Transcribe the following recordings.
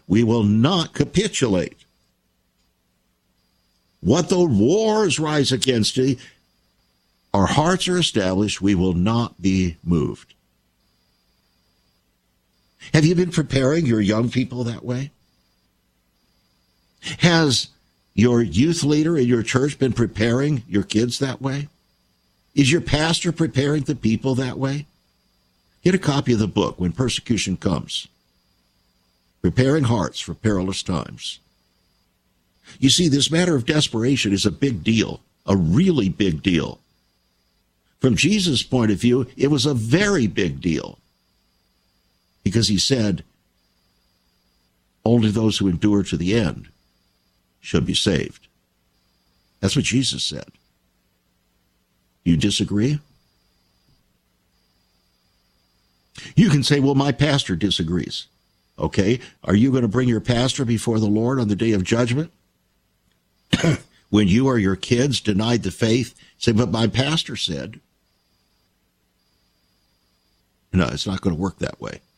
we will not capitulate. What though wars rise against thee, our hearts are established, we will not be moved. Have you been preparing your young people that way? Has your youth leader in your church been preparing your kids that way? Is your pastor preparing the people that way? Get a copy of the book, When Persecution Comes. Preparing Hearts for Perilous Times. You see, this matter of desperation is a big deal, a really big deal. From Jesus' point of view, it was a very big deal. Because he said, only those who endure to the end should be saved. That's what Jesus said. You disagree? You can say, well, my pastor disagrees. Okay, are you going to bring your pastor before the Lord on the day of judgment? When you or your kids denied the faith, say, but my pastor said. No, it's not going to work that way.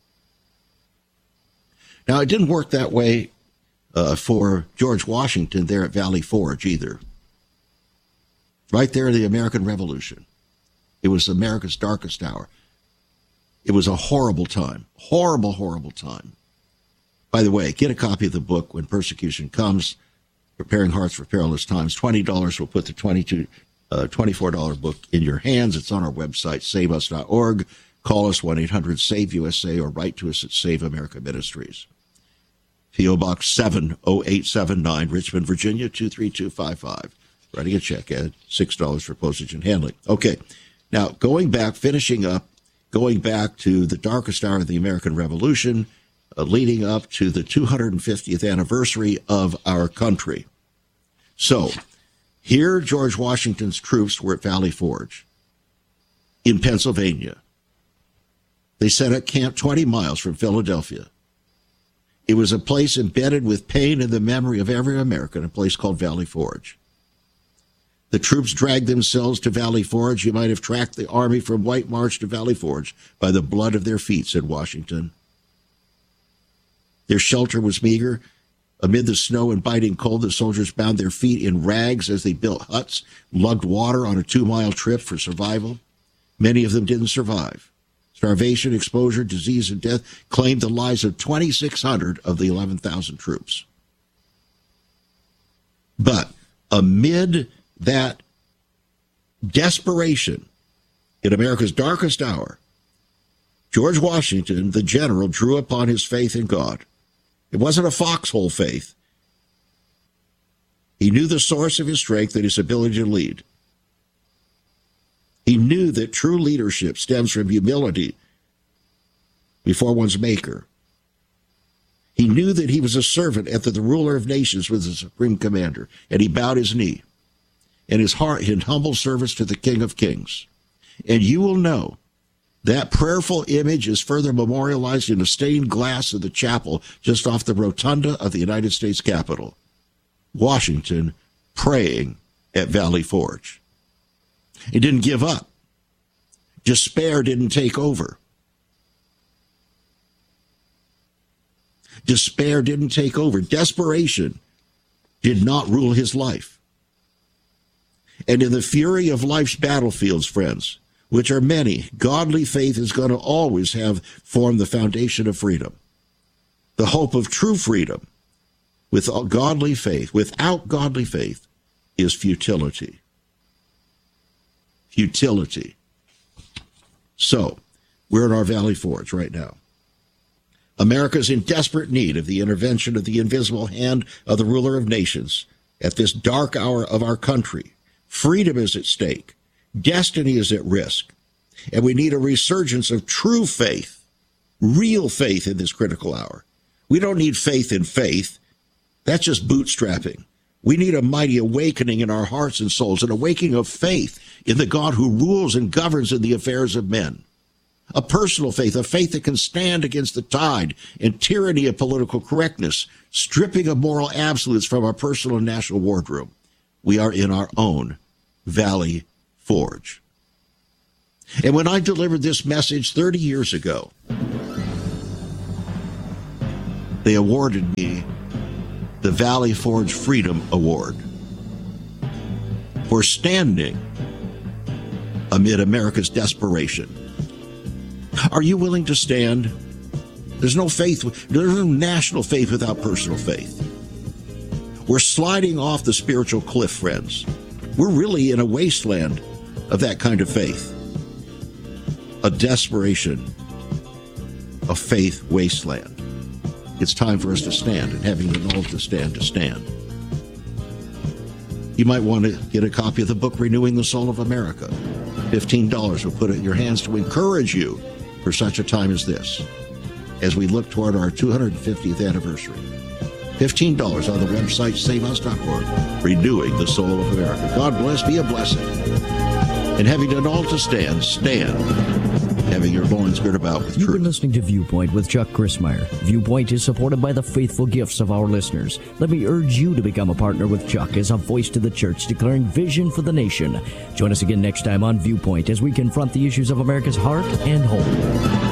Now, it didn't work that way for George Washington there at Valley Forge either. Right there in the American Revolution. It was America's darkest hour. It was a horrible time. Horrible, horrible time. By the way, get a copy of the book, When Persecution Comes, Preparing Hearts for Perilous Times. $20 will put the $24 book in your hands. It's on our website, saveus.org. Call us 1-800-SAVE-USA or write to us at Save America Ministries. P.O. Box 70879, Richmond, Virginia, 23255. Writing a check at $6 for postage and handling. Okay, now finishing up, going back to the darkest hour of the American Revolution, leading up to the 250th anniversary of our country. So, here George Washington's troops were at Valley Forge in Pennsylvania. They set up camp 20 miles from Philadelphia. It was a place embedded with pain in the memory of every American, a place called Valley Forge. The troops dragged themselves to Valley Forge. You might have tracked the army from White Marsh to Valley Forge by the blood of their feet, said Washington. Their shelter was meager. Amid the snow and biting cold, the soldiers bound their feet in rags as they built huts, lugged water on a 2-mile trip for survival. Many of them didn't survive. Starvation, exposure, disease, and death claimed the lives of 2,600 of the 11,000 troops. But amid that desperation in America's darkest hour, George Washington, the general, drew upon his faith in God. It wasn't a foxhole faith. He knew the source of his strength and his ability to lead. He knew that true leadership stems from humility before one's maker. He knew that he was a servant and that the ruler of nations was the supreme commander, and he bowed his knee and his heart in humble service to the King of Kings. And you will know that prayerful image is further memorialized in the stained glass of the chapel just off the rotunda of the United States Capitol. Washington praying at Valley Forge. He didn't give up. Despair didn't take over. Despair didn't take over. Desperation did not rule his life. And in the fury of life's battlefields, friends, which are many, godly faith is going to always have formed the foundation of freedom. The hope of true freedom without godly faith is futility. Futility. So, we're in our Valley Forge right now. America's in desperate need of the intervention of the invisible hand of the ruler of nations at this dark hour of our country. Freedom is at stake. Destiny is at risk. And we need a resurgence of true faith, real faith in this critical hour. We don't need faith in faith. That's just bootstrapping. We need a mighty awakening in our hearts and souls, an awakening of faith in the God who rules and governs in the affairs of men. A personal faith, a faith that can stand against the tide and tyranny of political correctness, stripping of moral absolutes from our personal and national wardrobe. We are in our own Valley Forge. And when I delivered this message 30 years ago, they awarded me the Valley Forge Freedom Award for standing amid America's desperation. Are you willing to stand? There's no national faith without personal faith. We're sliding off the spiritual cliff, friends. We're really in a wasteland of that kind of faith. A desperation of faith wasteland. It's time for us to stand, and having the knowledge to stand, to stand. You might want to get a copy of the book, Renewing the Soul of America. $15 will put it in your hands to encourage you for such a time as this, as we look toward our 250th anniversary. $15 on the website, saveus.org, Renewing the Soul of America. God bless, be a blessing. And having done all to stand, stand, having your loins girt about with truth. You've been listening to Viewpoint with Chuck Crismier. Viewpoint is supported by the faithful gifts of our listeners. Let me urge you to become a partner with Chuck as a voice to the church, declaring vision for the nation. Join us again next time on Viewpoint as we confront the issues of America's heart and home.